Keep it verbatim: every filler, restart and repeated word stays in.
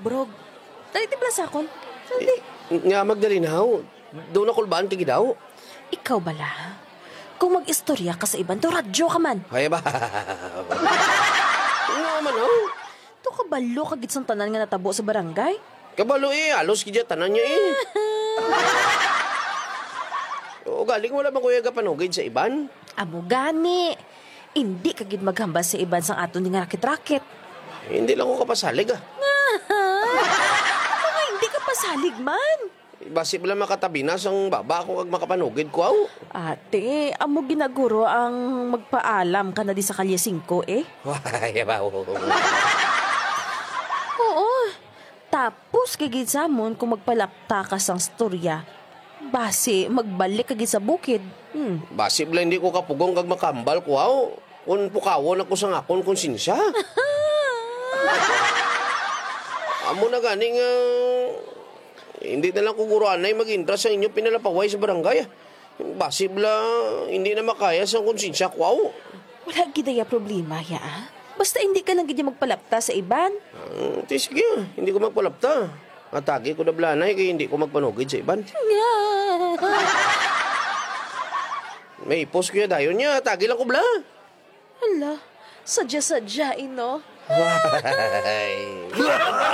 Brog, dali timpla sa akon. Dali. Nga Magdalena, doon na kulbaan kay daw. Ikaw bala, kung mag-istorya ka sa iban, to radyo ka man. Kaya ba? Nga man, oh. To kabalo ka gitsang tanan nga natabo sa barangay. Kabalo eh, alos kidya tanan niya eh. O galing wala bang kuya ka panugid sa iban? Amo gani. Hindi ka gid maghambal sa iban sang aton nga rakit-rakit. Eh, hindi lang ko kapasalig ah. Mga hindi ka pasalig man. Basi pala makatabi na sang baba ako kag makapanugid ko aw. Ate, amo ginaguro ang magpaalam ka na di sa kalye singko eh. Kaya ba? Oo. Tapos kagid samon kung magpalapta ka sang storya. Base, magbalik kagid sa bukid. Hmm. Basi pala hindi ko kapugong kag makambal ko aw. Kung pukawon ako sang akon konsensya. Amo na ganing uh, hindi na lang kuguruan na mag-intra sa inyo pinalapaway sa barangay. Basi pala hindi na makaya sa konsensya ko aw. Wala gidaya problema ya ah. Basta hindi ka lang gid magpalapta sa iban. Uh, ti sige, hindi ko magpalapta. Atagi ko na blanay kaya hindi ko magpanugid sa iban. May post ko ya dayon niya, tagi lang ko bla. Hala, sadya-sadyain no? Why?